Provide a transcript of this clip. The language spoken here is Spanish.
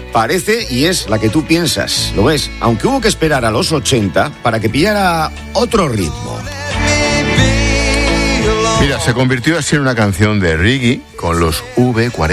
parece y es la que tú piensas, lo ves, aunque hubo que esperar a los 80 para que pillara otro ritmo. Mira, se convirtió así en una canción de reggae con los V40.